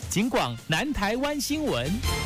警广南台湾新闻。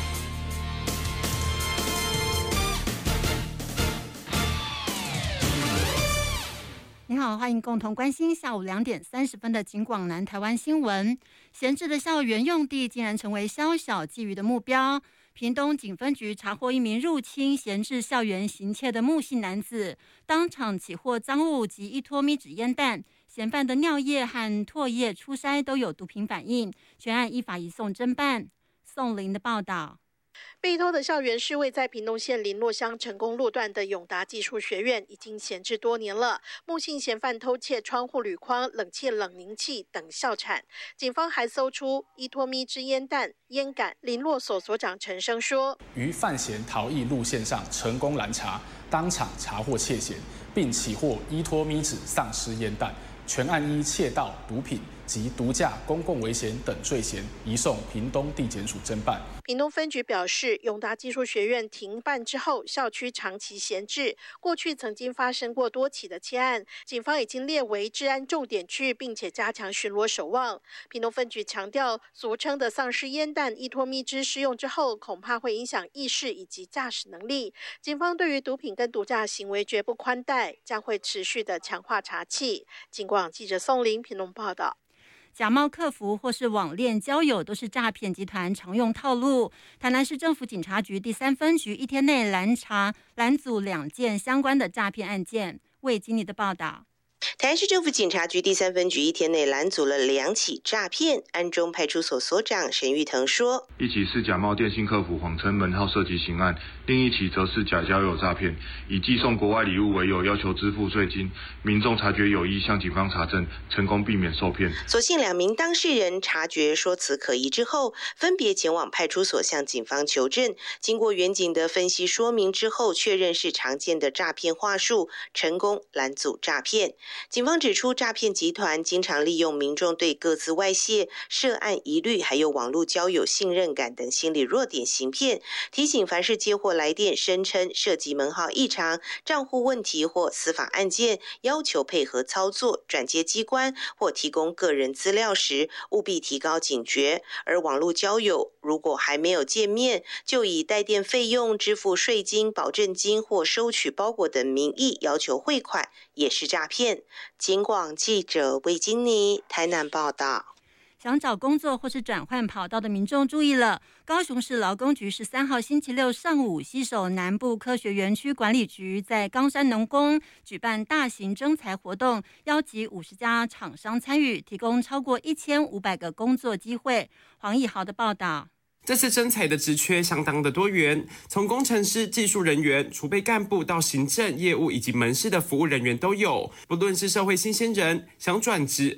你好，欢迎共同关心下午2点30分的警广南台湾新闻。闲置的校园用地竟然成为宵小觊觎的目标。屏东警分局查获一名入侵闲置校园行窃的木姓男子，当场起获赃物及1脱米纸烟弹，嫌犯的尿液和唾液初筛都有毒品反应，全案依法移送侦办。宋林的报道。 被偷的校园是位在屏东县林洛乡成功路段的永达技术学院，已经闲置多年了。木姓嫌犯偷窃窗户铝框、冷气冷凝器等校产，警方还搜出1脱米支烟弹、烟杆。林洛所所长陈生说， 于犯嫌逃逸路线上成功拦查，当场查获窃嫌，并起获1脱米纸丧失烟弹，全案依窃盗、毒品及毒驾、公共危险等罪嫌，移送屏东地检署侦办。 屏东分局表示，永达技术学院停办之后，校区长期闲置，过去曾经发生过多起的窃案，警方已经列为治安重点区，并且加强巡逻守望。屏东分局强调，俗称的丧失烟弹1脱米支施用之后，恐怕会影响意识以及驾驶能力。警方对于毒品跟毒驾行为绝不宽待，将会持续的强化查缉。警广记者宋林屏东报道。 假冒客服或是网恋交友都是诈骗集团常用套路。台南市政府警察局第3分局1天内拦阻2件相关的诈骗案件。魏经理的报道。 台南市政府警察局第3分局1天内拦阻了2起诈骗。安中派出所所长沈玉腾说， 一起是假冒电信客服谎称门号涉及刑案，另一起则是假交友诈骗，以寄送国外礼物为由要求支付税金，民众察觉有异向警方查证，成功避免受骗。 所幸2名当事人察觉说辞可疑之后，分别前往派出所向警方求证，经过远警的分析说明之后，确认是常见的诈骗话术，成功拦阻诈骗。警方指出，诈骗集团经常利用民众对个资外泄、涉案疑虑，还有网络交友信任感等心理弱点行骗，提醒凡是接获来电声称涉及门号异常、账户问题或司法案件，要求配合操作、转接机关或提供个人资料时，务必提高警觉。而网络交友如果还没有见面，就以带电费用、支付税金、保证金或收取包裹等名义要求汇款，也是诈骗。警广记者魏金妮台南报道。 想找工作或是转换跑道的民众注意了，高雄市劳工局13号星期六上午携手南部科学园区管理局，在冈山农工举办大型征才活动，邀集50家厂商参与，提供超过1500个工作机会。黄义豪的报道。 这次征才的职缺相当的多元，从工程师、技术人员、储备干部到行政、业务以及门市的服务人员都有。不论是社会新鲜人想转职